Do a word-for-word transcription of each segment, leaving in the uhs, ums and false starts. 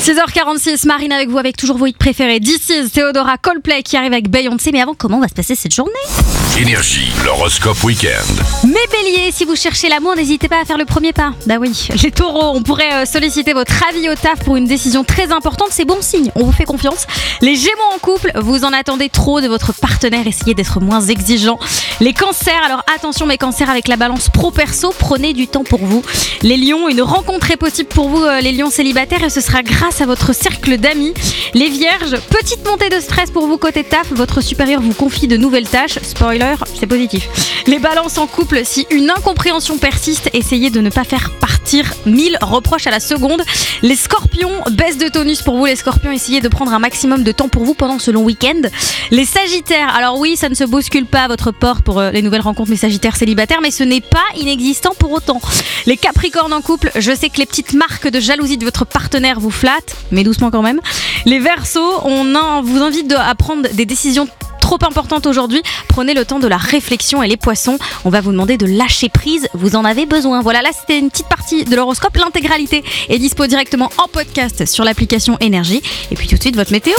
six heures quarante-six, Marine avec vous, avec toujours vos hits préférés. This is Theodora, Coldplay qui arrive avec Beyoncé. Mais avant, comment va se passer cette journée? Énergie, l'horoscope week-end. Mes béliers, si vous cherchez l'amour, n'hésitez pas à faire le premier pas. Bah oui, les taureaux, on pourrait solliciter votre avis au taf pour une décision très importante, c'est bon signe, on vous fait confiance. Les gémeaux en couple, vous en attendez trop de votre partenaire, essayez d'être moins exigeant. Les cancers, alors attention mes cancers avec la balance pro-perso, prenez du temps pour vous. Les lions, une rencontre est possible pour vous, les lions célibataires, et ce sera grâce à votre cercle d'amis. Les vierges, petite montée de stress pour vous côté taf, votre supérieur vous confie de nouvelles tâches, spoiler, c'est positif. Les balances en couple, si une incompréhension persiste, essayez de ne pas faire partir mille reproches à la seconde. Les scorpions, baisse de tonus pour vous les scorpions, essayez de prendre un maximum de temps pour vous pendant ce long week-end. Les sagittaires, alors oui, ça ne se bouscule pas à votre porte pour les nouvelles rencontres, les sagittaires célibataires, mais ce n'est pas inexistant pour autant. Les capricornes en couple, je sais que les petites marques de jalousie de votre partenaire vous flattent, mais doucement quand même. Les verseaux, on en, vous invite de, à prendre des décisions trop importante aujourd'hui, prenez le temps de la réflexion. Et les poissons, on va vous demander de lâcher prise, vous en avez besoin. Voilà, là c'était une petite partie de l'horoscope, l'intégralité est dispo directement en podcast sur l'application Énergie. Et puis tout de suite votre météo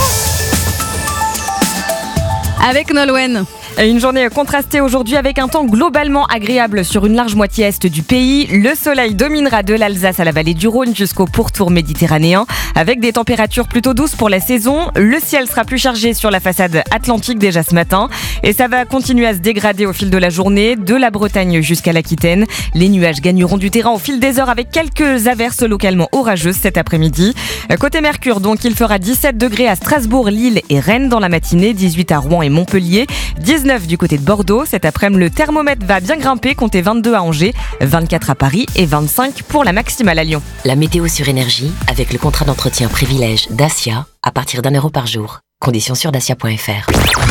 avec Nolwenn. Une journée contrastée aujourd'hui avec un temps globalement agréable sur une large moitié est du pays. Le soleil dominera de l'Alsace à la vallée du Rhône jusqu'au pourtour méditerranéen avec des températures plutôt douces pour la saison. Le ciel sera plus chargé sur la façade atlantique déjà ce matin et ça va continuer à se dégrader au fil de la journée, de la Bretagne jusqu'à l'Aquitaine. Les nuages gagneront du terrain au fil des heures avec quelques averses localement orageuses cet après-midi. Côté Mercure, donc, il fera dix-sept degrés à Strasbourg, Lille et Rennes dans la matinée, dix-huit à Rouen et Montpellier, dix-neuf du côté de Bordeaux. Cet après-midi, le thermomètre va bien grimper, comptez vingt-deux à Angers, vingt-quatre à Paris et vingt-cinq pour la maximale à Lyon. La météo sur Énergie avec le contrat d'entretien privilège Dacia à partir d'un euro par jour. Conditions sur dacia point f r.